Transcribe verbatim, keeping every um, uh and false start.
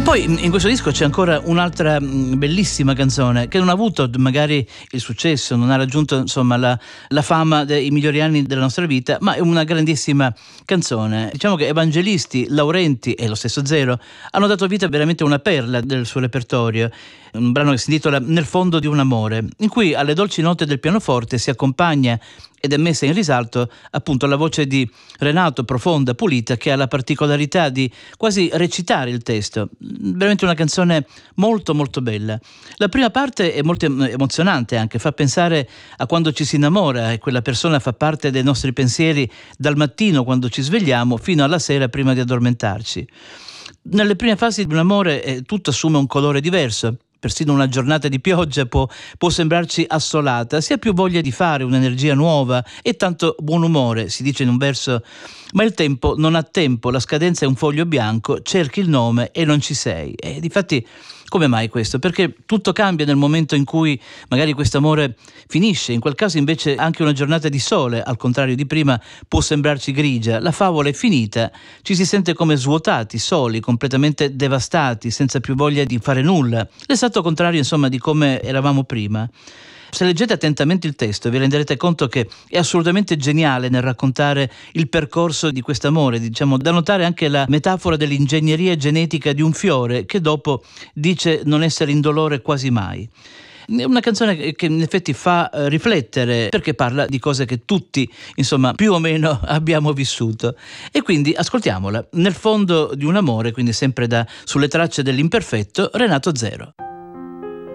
E poi in questo disco c'è ancora un'altra bellissima canzone che non ha avuto magari il successo, non ha raggiunto insomma la, la fama dei migliori anni della nostra vita, ma è una grandissima canzone. Diciamo che Evangelisti, Laurenti e lo stesso Zero hanno dato vita veramente a una perla del suo repertorio, un brano che si intitola Nel fondo di un amore, in cui alle dolci note del pianoforte si accompagna ed è messa in risalto appunto la voce di Renato, profonda, pulita, che ha la particolarità di quasi recitare il testo. Veramente una canzone molto molto bella. La prima parte è molto emozionante, anche fa pensare a quando ci si innamora e quella persona fa parte dei nostri pensieri dal mattino quando ci svegliamo fino alla sera prima di addormentarci. Nelle prime fasi di un amore eh, tutto assume un colore diverso. Persino una giornata di pioggia può, può sembrarci assolata, si ha più voglia di fare, un'energia nuova e tanto buon umore, si dice in un verso, ma il tempo non ha tempo, la scadenza è un foglio bianco, cerchi il nome e non ci sei. E difatti come mai questo? Perché tutto cambia nel momento in cui magari questo amore finisce, in quel caso invece anche una giornata di sole, al contrario di prima, può sembrarci grigia, la favola è finita, ci si sente come svuotati, soli, completamente devastati, senza più voglia di fare nulla. L'esatto contrario insomma di come eravamo prima. Se leggete attentamente il testo vi renderete conto che è assolutamente geniale nel raccontare il percorso di quest'amore, diciamo, da notare anche la metafora dell'ingegneria genetica di un fiore che dopo dice non essere indolore quasi mai. È una canzone che in effetti fa eh, riflettere, perché parla di cose che tutti, insomma, più o meno abbiamo vissuto. E quindi ascoltiamola. Nel fondo di un amore, quindi sempre da Sulle tracce dell'imperfetto, Renato Zero.